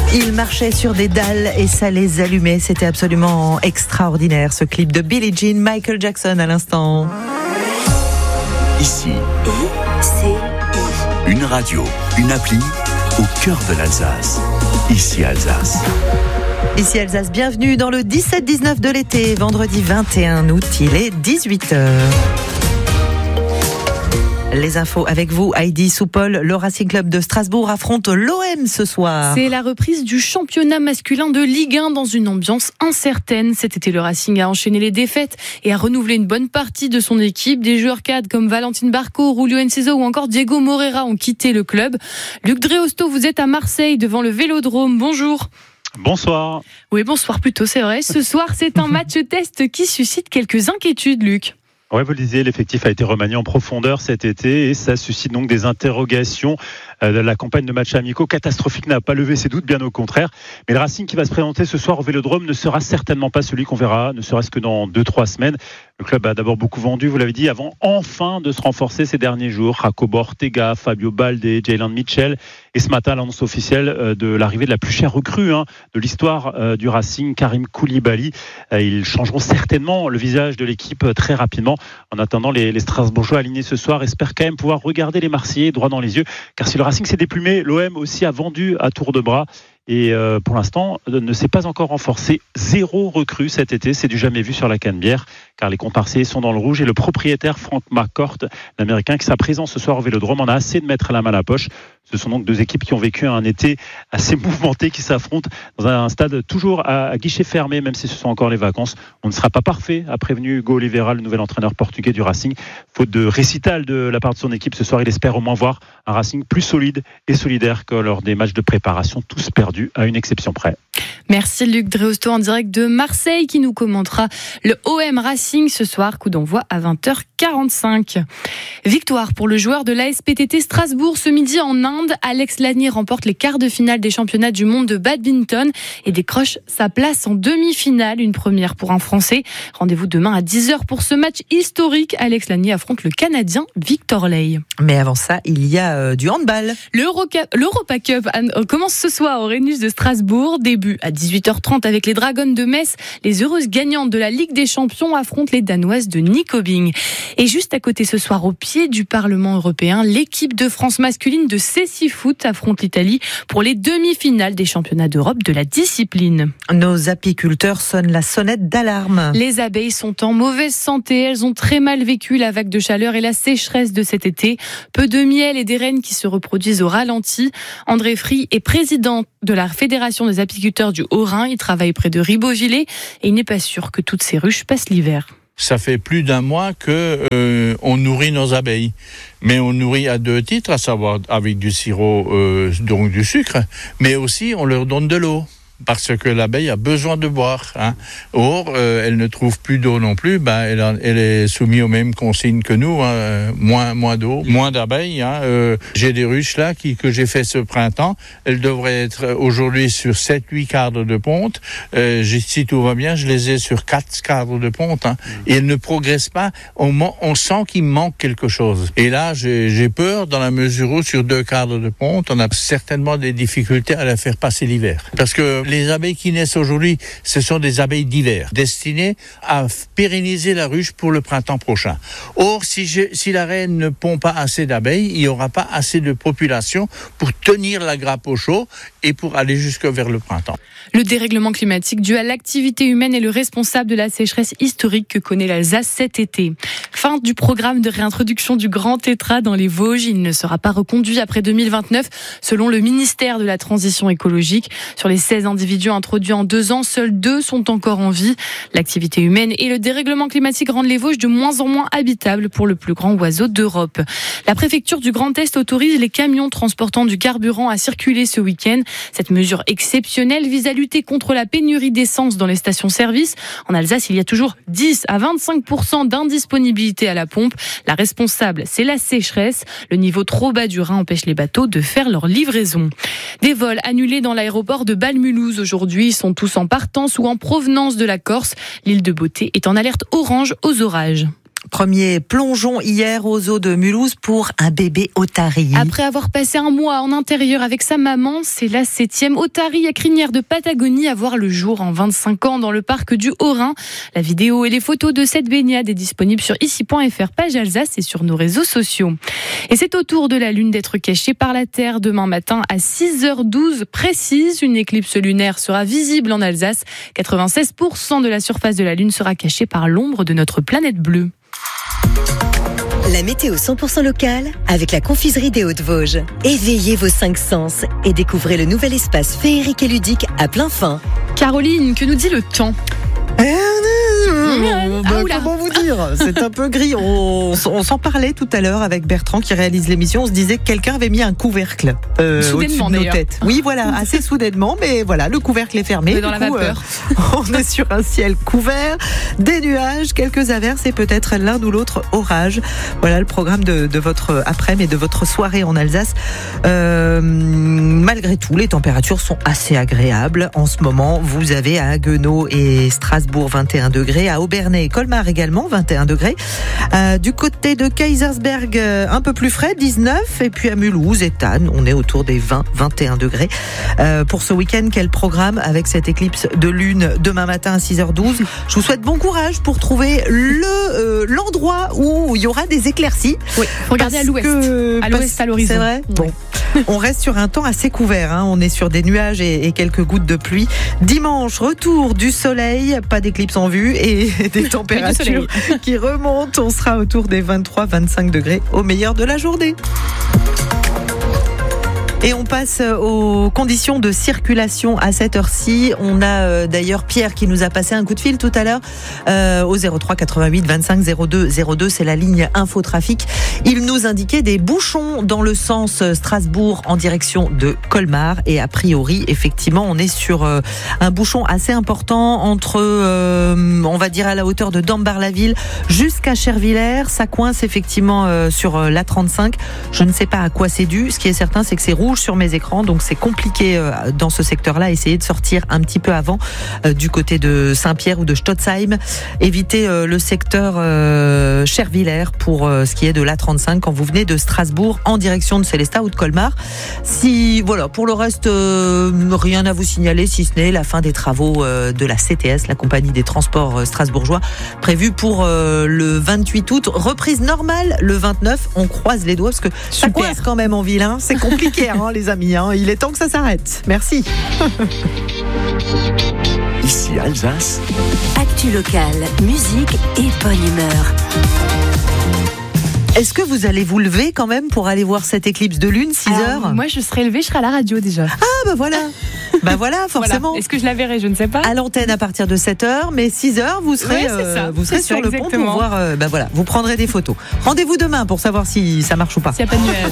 Ils marchaient sur des dalles et ça les allumait. C'était absolument extraordinaire, ce clip de Billie Jean, Michael Jackson à l'instant. Ici, une radio, une appli au cœur de l'Alsace. Ici Alsace. Ici Alsace, bienvenue dans le 17-19 de l'été, vendredi 21 août, il est 18h. Les infos avec vous, Heidi Soupol. Le Racing Club de Strasbourg affronte l'OM ce soir. C'est la reprise du championnat masculin de Ligue 1 dans une ambiance incertaine. Cet été, le Racing a enchaîné les défaites et a renouvelé une bonne partie de son équipe. Des joueurs cadres comme Valentin Barco, Julio Enciso ou encore Diego Moreira ont quitté le club. Luc Dreosto, vous êtes à Marseille devant le Vélodrome. Bonjour. Bonsoir. Oui, bonsoir plutôt, c'est vrai. Ce soir, c'est un match test qui suscite quelques inquiétudes, Luc. Ouais, vous le disiez, l'effectif a été remanié en profondeur cet été et ça suscite donc des interrogations. La campagne de matchs amicaux catastrophique n'a pas levé ses doutes, bien au contraire. Mais le Racing qui va se présenter ce soir au Vélodrome ne sera certainement pas celui qu'on verra, ne serait-ce que dans 2-3 semaines. Le club a d'abord beaucoup vendu, vous l'avez dit, avant enfin de se renforcer ces derniers jours. Jacobo Ortega, Fabio Balde, Jaylen Mitchell. Et ce matin, l'annonce officielle de l'arrivée de la plus chère recrue de l'histoire du Racing, Karim Koulibaly. Ils changeront certainement le visage de l'équipe très rapidement. En attendant, les Strasbourgeois alignés ce soir espèrent quand même pouvoir regarder les Marseillais droit dans les yeux. Car si le Racing s'est déplumé, l'OM aussi a vendu à tour de bras. Et pour l'instant, ne s'est pas encore renforcé. 0 recrue cet été, c'est du jamais vu sur la Canebière, car les comptes marseillais sont dans le rouge. Et le propriétaire Frank McCourt, l'Américain, qui sera présent ce soir au Vélodrome, en a assez de mettre la main à la poche. Ce sont donc deux équipes qui ont vécu un été assez mouvementé, qui s'affrontent dans un stade toujours à guichet fermé, même si ce sont encore les vacances. On ne sera pas parfait, a prévenu Hugo Oliveira, le nouvel entraîneur portugais du Racing. Faute de récital de la part de son équipe, ce soir, il espère au moins voir un Racing plus solide et solidaire que lors des matchs de préparation, tous perdus à une exception près. Merci Luc Dreosto en direct de Marseille qui nous commentera le OM Racing ce soir, coup d'envoi à 20h45. Victoire pour le joueur de l'ASPTT Strasbourg ce midi en Inde. Alex Lanier remporte les quarts de finale des championnats du monde de badminton et décroche sa place en demi-finale, une première pour un Français. Rendez-vous demain à 10h pour ce match historique. Alex Lanier affronte le Canadien Victor Ley. Mais avant ça, il y a du handball. L'Europa Cup commence ce soir au Rhenus de Strasbourg. Début à 18h30 avec les Dragons de Metz. Les heureuses gagnantes de la Ligue des Champions affrontent les Danoises de Nyköping. Et juste à côté ce soir, au pied du Parlement européen, l'équipe de France masculine de Cécifoot affronte l'Italie pour les demi-finales des championnats d'Europe de la discipline. Nos apiculteurs sonnent la sonnette d'alarme. Les abeilles sont en mauvaise santé. Elles ont très mal vécu la vague de chaleur et la sécheresse de cet été. Peu de miel et des reines qui se reproduisent au ralenti. André Fry est président de la Fédération des apiculteurs du Haut-Rhin. Il travaille près de Ribeauvillé et il n'est pas sûr que toutes ces ruches passent l'hiver. Ça fait plus d'un mois que on nourrit nos abeilles, mais on nourrit à 2 titres, à savoir avec du sirop, donc du sucre, mais aussi on leur donne de l'eau. Parce que l'abeille a besoin de boire. Or, elle ne trouve plus d'eau non plus. Elle est soumise aux mêmes consignes que nous. Moins d'eau, moins d'abeilles. J'ai des ruches là que j'ai fait ce printemps. Elles devraient être aujourd'hui sur 7-8 cadres de ponte. Si tout va bien, je les ai sur 4 cadres de ponte. Et elles ne progressent pas. On sent qu'il manque quelque chose. Et là, j'ai peur dans la mesure où sur 2 cadres de ponte, on a certainement des difficultés à la faire passer l'hiver. Parce que les abeilles qui naissent aujourd'hui, ce sont des abeilles d'hiver, destinées à pérenniser la ruche pour le printemps prochain. Or, si la reine ne pond pas assez d'abeilles, il n'y aura pas assez de population pour tenir la grappe au chaud et pour aller jusque vers le printemps. Le dérèglement climatique dû à l'activité humaine est le responsable de la sécheresse historique que connaît l'Alsace cet été. Fin du programme de réintroduction du grand tétra dans les Vosges. Il ne sera pas reconduit après 2029, selon le ministère de la Transition écologique. Sur les 16 individus introduits en 2 ans, seuls 2 sont encore en vie. L'activité humaine et le dérèglement climatique rendent les Vosges de moins en moins habitables pour le plus grand oiseau d'Europe. La préfecture du Grand Est autorise les camions transportant du carburant à circuler ce week-end. Cette mesure exceptionnelle vise à lutter contre la pénurie d'essence dans les stations-service. En Alsace, il y a toujours 10 à 25% d'indisponibilité à la pompe. La responsable, c'est la sécheresse. Le niveau trop bas du Rhin empêche les bateaux de faire leur livraison. Des vols annulés dans l'aéroport de Bâle-Mulhouse aujourd'hui. Ils sont tous en partance ou en provenance de la Corse. L'île de Beauté est en alerte orange aux orages. Premier plongeon hier aux eaux de Mulhouse pour un bébé otari. Après avoir passé un mois en intérieur avec sa maman, c'est la 7e otari à crinière de Patagonie à voir le jour en 25 ans dans le parc du Haut-Rhin. La vidéo et les photos de cette baignade est disponible sur ici.fr, page Alsace et sur nos réseaux sociaux. Et c'est au tour de la Lune d'être cachée par la Terre demain matin à 6h12 précise. Une éclipse lunaire sera visible en Alsace. 96% de la surface de la Lune sera cachée par l'ombre de notre planète bleue. La météo 100% locale avec la confiserie des Hauts-de-Vosges. Éveillez vos 5 sens et découvrez le nouvel espace féerique et ludique à plein fin. Caroline, que nous dit le temps ? Comment vous dire ? C'est un peu gris. On s'en parlait tout à l'heure avec Bertrand qui réalise l'émission. On se disait que quelqu'un avait mis un couvercle au-dessus de nos têtes. Oui, voilà, assez soudainement, mais voilà, le couvercle est fermé. On est dans la vapeur. On est sur un ciel couvert, des nuages, quelques averses et peut-être l'un ou l'autre orage. Voilà le programme de votre après-midi et de votre soirée en Alsace. Malgré tout, les températures sont assez agréables. En ce moment, vous avez à Haguenau et Strasbourg 21 degrés, à Obernai et Colmar également 21 degrés. Du côté de Kaysersberg, un peu plus frais, 19. Et puis à Mulhouse et Thann, on est autour des 20-21 degrés. Pour ce week-end, quel programme avec cette éclipse de lune demain matin à 6h12. Je vous souhaite bon courage pour trouver l'endroit où il y aura des éclaircies. Oui, regardez à l'ouest. À l'ouest, à l'horizon. C'est vrai ? Bon. On reste sur un temps assez couvert, hein. On est sur des nuages et quelques gouttes de pluie. Dimanche, retour du soleil, pas d'éclipse en vue et des températures qui remontent. On sera autour des 23-25 degrés au meilleur de la journée. Et on passe aux conditions de circulation à cette heure-ci. On a d'ailleurs Pierre qui nous a passé un coup de fil tout à l'heure au 03 88 25 02 02. C'est la ligne Infotrafic. Il nous indiquait des bouchons dans le sens Strasbourg en direction de Colmar. Et a priori, effectivement, on est sur un bouchon assez important entre, on va dire à la hauteur de Dambar-la-Ville jusqu'à Chervillers. Ça coince effectivement sur la 35. Je ne sais pas à quoi c'est dû. Ce qui est certain, c'est que c'est rouge sur mes écrans, donc c'est compliqué dans ce secteur-là. Essayez de sortir un petit peu avant du côté de Saint-Pierre ou de Stotzheim. Évitez le secteur Chervillers pour ce qui est de l'A35 quand vous venez de Strasbourg en direction de Sélestat ou de Colmar. Si voilà, pour le reste, rien à vous signaler si ce n'est la fin des travaux de la CTS, la compagnie des transports strasbourgeois, prévue pour le 28 août. Reprise normale le 29. On croise les doigts parce que ça coince quand même en ville. Hein. C'est compliqué. Les amis, hein. Il est temps que ça s'arrête. Merci. Ici Alsace. Actu locale, musique et bonne humeur. Est-ce que vous allez vous lever quand même pour aller voir cette éclipse de lune, 6h ? Moi, je serai levée, je serai à la radio déjà. Ah, bah voilà. Bah voilà, forcément. Voilà. Est-ce que je la verrai ? Je ne sais pas. À l'antenne à partir de 7h, mais 6h, vous serez, vous serez sur le pont pour voir. Bah voilà, vous prendrez des photos. Rendez-vous demain pour savoir si ça marche ou pas. S'il n'y a pas de nuages.